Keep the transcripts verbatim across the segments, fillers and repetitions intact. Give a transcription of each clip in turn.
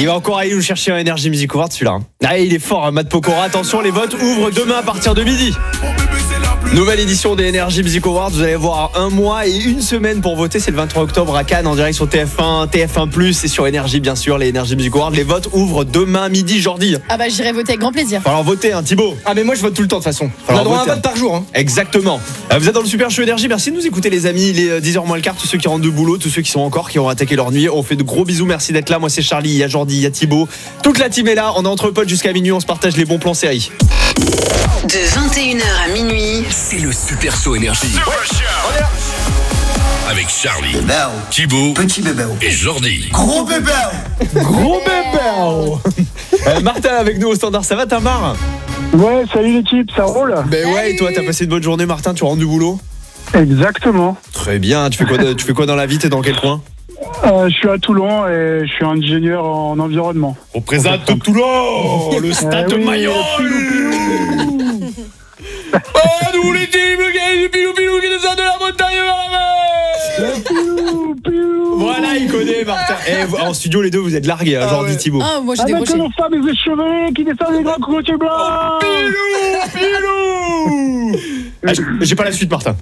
Il va encore aller nous chercher un Energy Music Award celui-là. Ah, il est fort, hein, Matt Pokora. Attention, les votes ouvrent demain à partir de midi. Nouvelle édition des Energy Music Awards. Vous allez avoir un mois et une semaine pour voter. C'est le vingt-trois octobre à Cannes, en direct sur T F un, T F un plus et sur Énergie, bien sûr, les Energy Music Awards. Les votes ouvrent demain midi, Jordi. Ah bah j'irai voter avec grand plaisir. Falloir voter, hein, Thibaut. Ah mais moi je vote tout le temps de toute façon. On a Falloir droit à un voter, vote par jour. Hein. Exactement. Euh, Vous êtes dans le Super Show Énergie. Merci de nous écouter, les amis. Il est dix heures moins le quart. Tous ceux qui rentrent de boulot, tous ceux qui sont encore, qui ont attaqué leur nuit. On fait de gros bisous. Merci d'être là. Moi, c'est Charlie. Il y a Jordi, il y a Thibaut. Toute la team est là. On est entre potes jusqu'à minuit. On se partage les bons plans séries. De vingt et une heures à minuit, c'est le Super Show Énergie. On est là. Avec Charlie, Bébé, Thibaut petit bébé, et Jordi. gros bébé. Gros bébé. euh, Martin avec nous au standard. Ça va, Tamar? Ouais, salut l'équipe, ça roule? Ben ouais, et toi, t'as passé une bonne journée, Martin? Tu rentres du boulot? Exactement. Très bien. Tu fais quoi, de- tu fais quoi dans la vie? T'es dans quel coin? Euh, je suis à Toulon et je suis ingénieur en environnement. On présente Toulon, le stade Eh oui, Mayol. Oh, nous les teams, le gars du pilou pilou qui descend de la montagne vers la mer. Piou, piou. Voilà, il connaît, Martin. Et vous- en studio, les deux, vous êtes largués, hein, Jordi, ouais. Thibaut. Ah moi j'ai Avec décroché. nos femmes et les cheveux qui descendent des grands cocotiers blancs. Pilou, pilou. Ah, j'ai- J'ai pas la suite, Martin.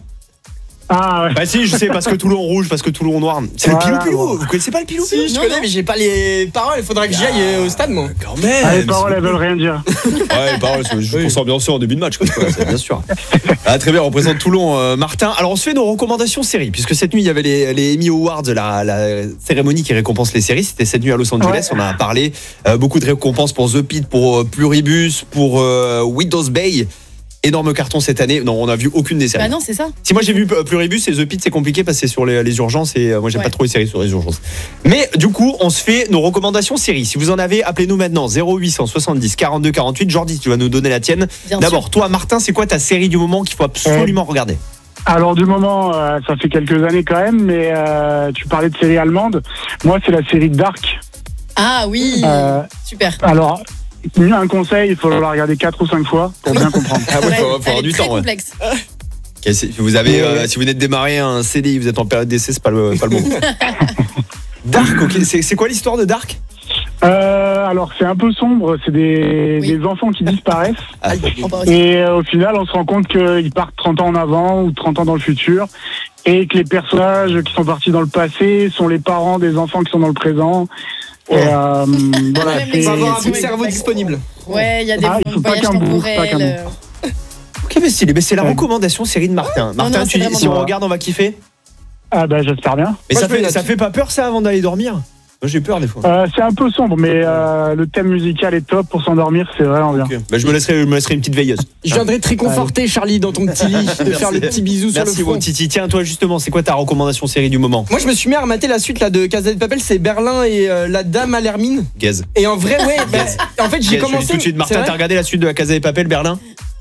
Ah ouais. Bah si, je sais, parce que Toulon rouge, parce que Toulon noir. C'est Voilà, le pilou pilou. bon. Vous connaissez pas le pilou? Si je Non, connais non. mais j'ai pas les paroles. Il faudra que j'y aille euh, au stade moi. Quand même. Ah, les paroles, elles veulent rien dire. Ouais, les paroles, c'est juste Oui. pour s'ambiancer en début de match, quoi, c'est bien sûr. Ah, très bien, on représente Toulon, euh, Martin. Alors, on se fait nos recommandations séries, puisque cette nuit, il y avait les, les Emmy Awards, la, la cérémonie qui récompense les séries. C'était cette nuit à Los Angeles, Ouais. on en a parlé. Euh, beaucoup de récompenses pour The Pitt, pour euh, Pluribus, pour euh, Windows Bay. Énorme carton cette année. Non, on n'a vu aucune des séries. Bah non c'est ça. Si moi j'ai vu euh, Pluribus et The Pitt, c'est compliqué parce que c'est sur les, les urgences et euh, moi j'aime Ouais. pas trop les séries sur les urgences. Mais du coup, on se fait nos recommandations séries. Si vous en avez, appelez-nous maintenant zéro huit cent soixante-dix quarante-deux quarante-huit. Jordi, tu vas nous donner la tienne. Bien D'abord, toi Martin, c'est quoi ta série du moment qu'il faut absolument regarder? Alors du moment, euh, ça fait quelques années quand même, mais euh, tu parlais de série allemande. Moi, c'est la série Dark. Ah oui. Euh, Super. alors, un conseil, il faut la regarder quatre ou cinq fois pour bien comprendre. Ah ouais, Ouais, faut, faut elle avoir est du très temps. Ouais. complexe. Ok, si vous avez, euh, si vous venez de démarrer un C D I, vous êtes en période d'essai, c'est pas le, pas le moment. Dark, ok. C'est, c'est quoi l'histoire de Dark? Euh, alors, c'est un peu sombre, c'est des, Oui. des enfants qui disparaissent. Ah, On part aussi. Et euh, au final, on se rend compte qu'ils partent trente ans en avant ou trente ans dans le futur. Et que les personnages qui sont partis dans le passé sont les parents des enfants qui sont dans le présent. Et euh, voilà, Ouais, mais c'est... Il va avoir un c'est bout de vrai, cerveau ouais. disponible. Ouais il y a des Ah, il faut pas voyages qu'un bout, pas qu'un temporels. bout. euh, ok, mais stylé. Mais c'est la Ouais. recommandation série de Martin. Martin, non, tu c'est dis, vraiment si on bien. regarde, on va kiffer. Ah bah j'espère bien. Mais Moi, ça je mets fait, la- ça fait pas peur ça avant d'aller dormir? Moi j'ai peur des fois. Euh, c'est un peu sombre, mais euh, le thème musical est top pour s'endormir, c'est vraiment bien. Ok. Bah, je me laisserai, je me laisserai une petite veilleuse. Je viendrai te réconforter Charlie dans ton petit lit, de Merci. faire le petit bisou sur Merci le front. mon Titi. Tiens, toi justement, c'est quoi ta recommandation série du moment? Moi je me suis mis à remater la suite là de Casa de Papel, c'est Berlin et euh, la Dame à l'Hermine. Gaze. Et en vrai ouais, bah, en fait j'ai Gaze, je te dis commencé. tout de suite. c'est Martin, vrai t'as regardé la suite de la Casa de Papel Berlin?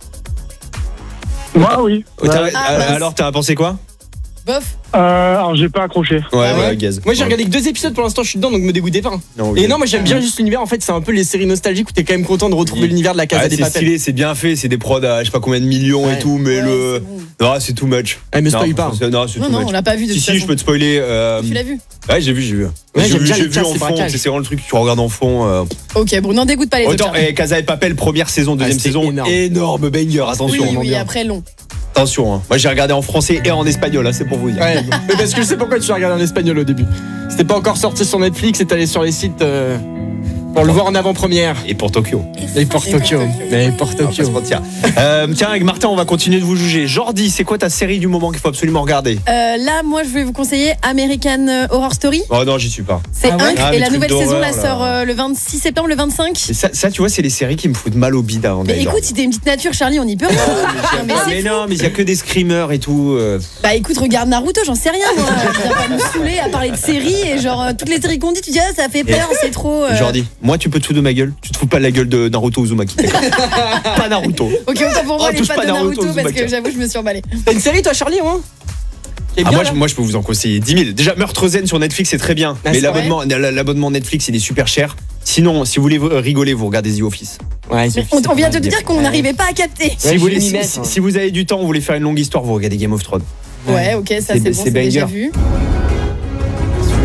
Moi oui. Oh, t'as- Ouais. Ah, euh, mince. alors t'as pensé quoi? Bof. Euh, alors j'ai pas accroché. Ouais, Ah ouais voilà, Gaze. Moi j'ai Ouais. regardé que deux épisodes pour l'instant, je suis dedans donc me dégoûtez pas. Non, Et ok. non, moi j'aime bien juste l'univers. En fait, c'est un peu les séries nostalgiques où t'es quand même content de retrouver Oui. l'univers de la Casa Ouais, des c'est Papel. stylé, c'est bien fait, c'est des prods à je sais pas combien de millions et Ouais. tout, mais Ouais, le. c'est bon. Non, c'est too much. Ah, mais Non, spoil pas. c'est- Non, c'est Non too non much. on l'a pas vu de Si, toute si, je façon. peux te spoiler. euh, Tu l'as vu? Ouais, j'ai vu, j'ai vu. Ouais, j'ai j'aime vu, bien j'ai les vu classes en et fond, braquages. c'est c'est vraiment le truc que tu regardes en fond. euh. Ok bon n'en dégoûte pas les Autant, autres. et Casa de Papel, première saison, deuxième c'était saison, énorme. énorme banger, Oui attention. oui bien. après long. Attention, hein. Moi j'ai regardé en français et en espagnol, hein, c'est pour vous dire. Ouais, mais parce que je sais pourquoi tu as regardé en espagnol au début. C'était pas encore sorti sur Netflix et t'allais sur les sites euh, pour le voir en avant-première. Et pour Tokyo. Et pour Et pour Tokyo. Tokyo. Mais pour On va pas se Tokyo. mentir. Euh, tiens, avec Martin, on va continuer de vous juger. Jordi, c'est quoi ta série du moment qu'il faut absolument regarder? Euh, là moi je vais vous conseiller American Horror Story. Oh non, j'y suis pas. C'est Ah ouais Inc, Ah, et les la trucs nouvelle saison d'horreur, la là. sort euh, le vingt-six septembre, le vingt-cinq. Et ça, ça, tu vois, c'est les séries qui me foutent mal au bide avant Mais d'aller écoute, si t'es une petite nature, Charlie, on y peut rien. Non, mais mais c'est non, mais il y a que des screamers et tout. euh. Bah écoute, regarde Naruto, j'en sais rien moi. Viens pas nous saouler à parler de séries et genre euh, toutes les séries qu'on dit, tu dis ah ça fait peur, c'est trop. euh. Jordi, moi tu peux te foutre de ma gueule. Tu te fous pas de la gueule de Naruto Uzumaki. d'accord Pas Naruto. Ok, autant pour moi Oh, les touche fans pas de Naruto, Naruto parce Uzumaki. que j'avoue je me suis emballée. T'as une série toi Charlie hein Qui est Ah, bien, moi, là je, moi je peux vous en conseiller dix mille. Déjà Meurtre Zen sur Netflix c'est très bien. Ah, mais c'est l'abonnement, l'abonnement Netflix il est super cher. Sinon, si vous voulez rigoler, vous regardez The Office. Ouais, Mais on, on vient de te dire qu'on n'arrivait pas à capter. Si, Ouais, vous je vais voulez, m'y si, mettre, si- hein. si vous avez du temps, vous voulez faire une longue histoire, vous regardez Game of Thrones. Ouais, ok, ça C'est- c'est bon, c'est c'est déjà banger. vu.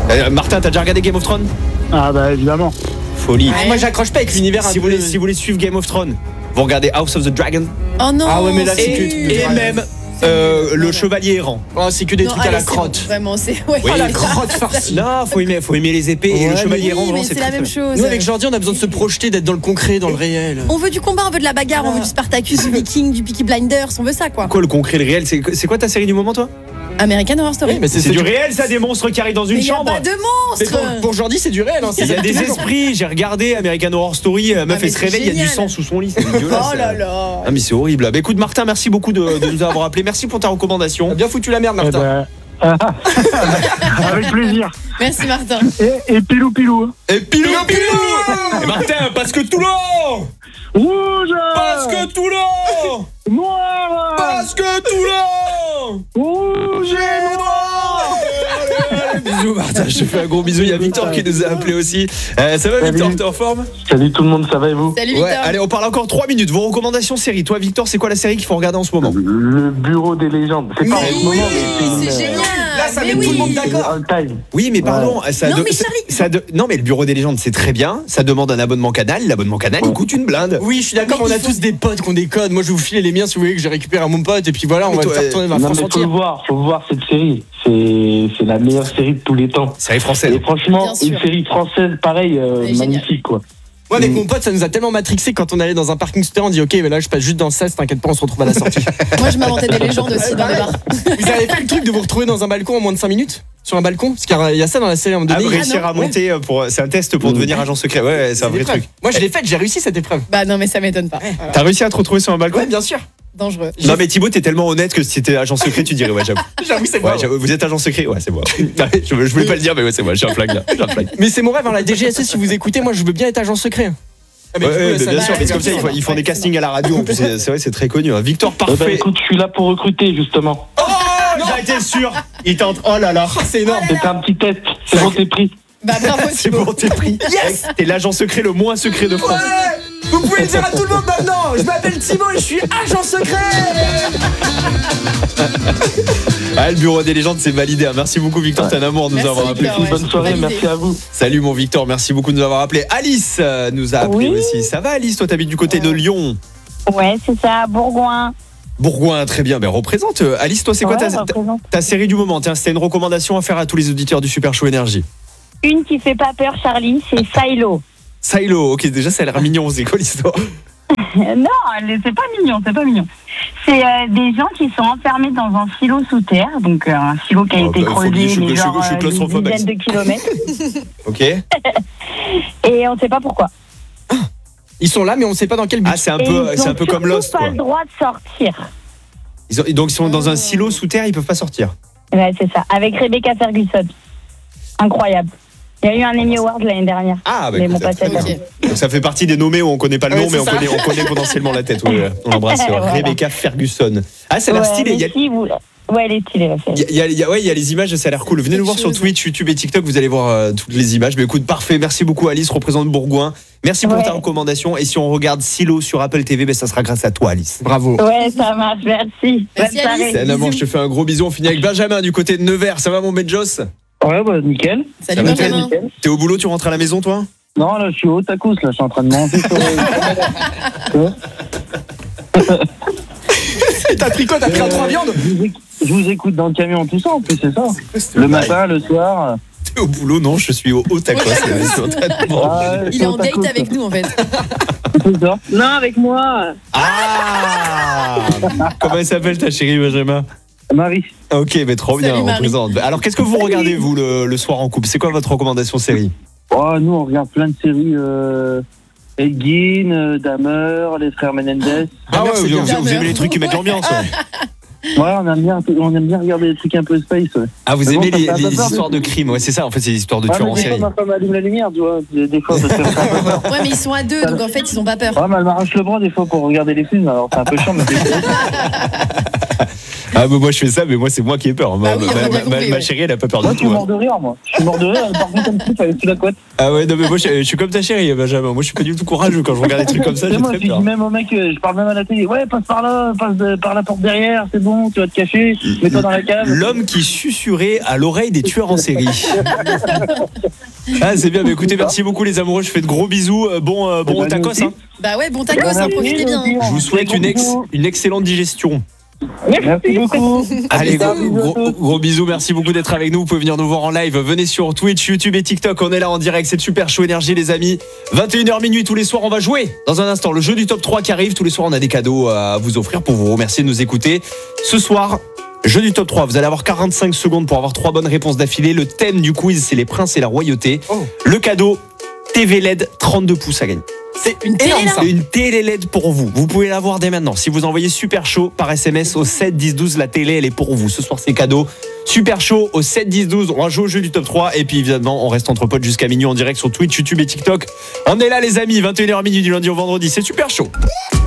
Euh, Martin, t'as déjà regardé Game of Thrones? Ah bah évidemment. Folie. Ah, moi j'accroche pas avec l'univers un Si vous, peu- voulez, si vous voulez suivre Game of Thrones, vous regardez House of the Dragon Oh non. Ah ouais, mais là, c'est et, que- et même euh, le Chevalier errant. Oh, c'est que des Non, trucs à allez, la c'est crotte. bon, Vraiment, c'est. Ouais. Oui. Ah, la crotte farcie. Non, faut aimer, faut aimer les épées et Ouais, le Chevalier Oui, errant, mais vraiment, c'est c'est la très, même très- chose. Nous avec Jordi on a besoin de se projeter, d'être dans le concret, dans le réel. On veut du combat, on veut de la bagarre, on veut du Spartacus, du Viking, du Peaky Blinders, on veut ça quoi. Quoi le concret, le réel? C'est c'est quoi ta série du moment, toi? American Horror Story. Oui, mais c'est C'est ce du que- réel, ça, des monstres qui arrivent dans une Mais y a chambre. pas de Mais monstres. pour, pour Jordi c'est du réel. Hein, c'est Il y a ça des tous les jours. esprits, j'ai regardé American Horror Story, la meuf Ah, mais elle se c'est réveille, il y a du génial. sang sous son lit, c'est dégueulasse. Oh là là. Ah mais c'est horrible. Bah écoute Martin, merci beaucoup de, de nous avoir appelé, merci pour ta recommandation. T'as bien foutu la merde Eh Martin. ben, avec plaisir. Merci Martin. Et, et pilou pilou. Et pilou pilou. Et Martin, parce que Toulon, Rouge. parce que Toulon, Noir. parce que Toulon. Rouge et noir. Bisous Martin, je te fais un gros bisou. Il y a Victor qui nous a appelé aussi. Euh, ça va Salut. Victor, t'es en forme? Salut tout le monde, ça va et vous? Salut Victor. Ouais, allez, on parle encore trois minutes. Vos recommandations série. Toi Victor, c'est quoi la série qu'il faut regarder en ce moment? Le bureau des légendes. C'est pas en Mais ce moment, oui, mais c'est c'est une- génial. Là, ça mais met tout le monde oui. d'accord. all time. Oui, mais pardon, ça Non, de- mais ça- Charlie- ça de- non, mais le bureau des légendes, c'est très bien. Ça demande un abonnement canal. L'abonnement canal, il coûte une blinde. Oui, je suis d'accord, Mais on a il faut- tous des potes qui ont des codes. Moi, je vais vous filer les miens si vous voulez que je récupère à mon pote. Et puis voilà, on Mais va toi, le faire tourner dans la Non, France mais faut le entière. voir, faut voir cette série. C'est c'est la meilleure série de tous les temps. Série française. Et franchement, Bien sûr. une série française pareille, euh, Elle est géniale. magnifique quoi. Moi, avec Mm. mon pote, ça nous a tellement matrixé quand on allait dans un parking souterrain. On dit, ok, mais là, je passe juste dans le sas, t'inquiète pas, on se retrouve à la sortie. Moi je m'inventais des légendes aussi dans les bars. Vous avez fait le truc de vous retrouver dans un balcon en moins de cinq minutes? Sur un balcon? Parce qu'il y a ça dans la série à un moment Ah, donné. vous réussir non. à monter euh, pour. C'est un test pour Mmh. devenir agent secret. Ouais, ouais, c'est un une vrai épreuve. truc. Moi, je l'ai faite, j'ai réussi cette épreuve. Bah non mais ça m'étonne pas. Voilà. T'as réussi à te retrouver sur un balcon? Ouais, bien sûr. Dangereux. Non, mais Thibaut, t'es tellement honnête que si t'étais agent secret, tu dirais, ouais, j'avoue. J'avoue, c'est Ouais, moi. j'avoue, vous êtes agent secret? Ouais, c'est moi. je, je voulais pas le dire, mais ouais, c'est moi. J'ai un flag là. J'ai un flag. Mais c'est mon rêve, hein, la D G S S, si vous écoutez, moi, je veux bien être agent secret. Ah, mais Ouais, du coup, ouais, là, mais ça bien va, sûr, mais c'est bien comme ça, ils sûr. font, ils font des castings à la radio. En plus, c'est c'est vrai, c'est très connu. hein. Victor, Eh ben, parfait. écoute, je suis là pour recruter justement. Oh, j'en étais sûr. Il tente. Oh là là. C'est énorme. C'était un petit test. C'est bon, t'es pris. Bah bravo C'est Thibaut. bon, t'es pris. Yes. T'es l'agent secret le moins secret de France. Vous pouvez le dire à tout le monde maintenant. Je m'appelle Thibaut et je suis agent secret. Ah, le bureau des légendes, c'est validé. hein. Merci beaucoup, Victor. T'es un amour de nous Merci, avoir appelé. Victor, ouais, Bonne c'est soirée, validé. merci à vous. Salut, mon Victor. Merci beaucoup de nous avoir appelé. Alice euh, nous a appelé Oui. aussi. Ça va, Alice? Toi, t'habites du côté de Lyon. Ouais, c'est ça, Bourgoin. Bourgoin, très bien. Ben, représente. Euh, Alice, toi, c'est quoi Ouais, ta, ta, représente. ta série du moment? Tiens, c'était une recommandation à faire à tous les auditeurs du Super Show Énergie. Une qui fait pas peur, Charlie, c'est Silo. Silo, ok, déjà ça a l'air mignon, c'est quoi l'histoire? Non, elle- c'est pas mignon, c'est pas mignon. C'est euh, des gens qui sont enfermés dans un silo sous terre, donc euh, un silo qui a Oh, été bah, faut creusé, que je- je- mais je- genre je suis euh, claustrophobe, une dizaine de kilomètres, Ok. et on sait pas pourquoi. Ils sont là, mais on sait pas dans quel but. Ah, c'est un Et peu, ils c'est ont un peu comme surtout Lost, pas quoi. le droit de sortir. Ils ont- donc ils sont dans un Ah. silo sous terre, ils peuvent pas sortir. Ouais, c'est ça, avec Rebecca Ferguson. Incroyable. Il y a eu un Emmy Award l'année dernière. Ah, bah mais bon, écoute, pas cette Ok. année. donc ça fait partie des nommés où on connaît pas le Ouais, nom, mais c'est on ça. connaît, on connaît potentiellement la tête. Ouais, ouais. On l'embrasse. Voilà. Rebecca Ferguson. Ah, ça a l'air Ouais, stylé. Il y a, mais si vous- Ouais, elle est stylée, la série. il y a- il y a- ouais, il y a les images, ça a l'air cool. Venez nous voir sur chose. Twitch, YouTube et TikTok, vous allez voir euh, toutes les images. Mais écoute, parfait. Merci beaucoup, Alice, représente Bourgoin. Merci pour Ouais. ta recommandation. Et si on regarde Silo sur Apple T V, ben, ça sera grâce à toi, Alice. Bravo. Ouais, ça marche, merci. Merci, Bonne soirée. Alice. C'est un amour, je te fais un gros bisou. On finit avec Benjamin du côté de Nevers. Ça va, mon Benjos? Ouais, bah nickel. Salut Ça va, Benjamin. T'es au boulot, tu rentres à la maison, toi? Non, là, je suis au tacos, là, je suis en train de manger sur T'as pris quoi? T'as pris un trois viandes? Je vous éc- je vous écoute dans le camion, tout ça, en plus, c'est ça. Le matin, le soir. T'es au boulot? Non, je suis au haut tacos. Au tacos. Je suis en train de manger. Ah, ouais, Il je est suis en au date tacos, avec nous en fait. c'est ça. Non, avec moi. Ah Comment elle s'appelle ta chérie, Benjamin? Marie. Ok, mais trop bien, Salut, on Marie. représente. Alors, qu'est-ce que vous regardez, vous, le, le soir en couple? C'est quoi votre recommandation série? Oh, nous, on regarde plein de séries. Euh... Elgin, euh, Dahmer, les frères Menendez. Ah ouais, c'est vous, bien. vous- vous aimez les trucs qui mettent l'ambiance, ouais. Ouais, on aime bien, on aime bien regarder des trucs un peu space. Ouais. Ah, vous Mais bon, aimez ça les, me fait un les peu peur, histoires mais- de crimes, ouais, c'est ça, en fait, c'est les histoires de Ouais, tueurs mais en des série. fois, ma femme allume la lumière, tu vois. Des, des fois, ça fait un peu peur. Ouais mais ils sont à deux donc en fait ils ont pas peur. Ouais, mais elle m'arrache le bras des fois pour regarder les films, alors c'est un peu chiant, mais c'est Ah, bah, moi je fais ça, mais moi c'est moi qui ai peur. Ma, Bah oui, ma- on a ma- bien ma- compris, ma ouais. chérie, elle a pas peur Moi, du je suis tout. mort hein. de rire, moi. Je suis mort de rire, elle part comme ça, elle est sous la couette. Ah ouais, non, mais moi je, je suis comme ta chérie, Benjamin. Moi je suis pas du tout courageux quand je regarde des trucs comme ça, C'est j'ai moi, très je peur. dis même au mec, euh, je parle même à la télé. Ouais, passe par là, passe de- par la porte derrière, c'est bon, tu vas te cacher, mets-toi dans la cave. L'homme qui susurrait à l'oreille des tueurs en série. Ah, c'est bien, mais écoutez, merci beaucoup les amoureux, je fais de gros bisous. Euh, Bon, euh, bon bah, tacos, nous hein. Bah ouais, bon tacos, hein, profitez bien. hein. Je vous souhaite une, ex- une excellente digestion. Merci beaucoup. Allez, gros, Bisous. gros, gros bisous, merci beaucoup d'être avec nous. Vous pouvez venir nous voir en live. Venez sur Twitch, YouTube et TikTok. On est là en direct. C'est le Super Show Énergie, les amis. vingt et une heures minuit tous les soirs. On va jouer dans un instant le jeu du top trois qui arrive. Tous les soirs, on a des cadeaux à vous offrir pour vous remercier de nous écouter. Ce soir, jeu du top trois. Vous allez avoir quarante-cinq secondes pour avoir trois bonnes réponses d'affilée. Le thème du quiz, c'est les princes et la royauté. Oh. Le cadeau, T V L E D trente-deux pouces à gagner. C'est une télé, énorme là. ça. C'est une télé L E D pour vous. Vous pouvez l'avoir dès maintenant. Si vous envoyez Super Chaud par S M S au sept dix douze, la télé, elle est pour vous. Ce soir, c'est cadeau. Super Chaud au sept dix douze. On va jouer au jeu du top trois. Et puis, évidemment, on reste entre potes jusqu'à minuit en direct sur Twitch, YouTube et TikTok. On est là, les amis. vingt et une heures minuit du lundi au vendredi. C'est Super Chaud.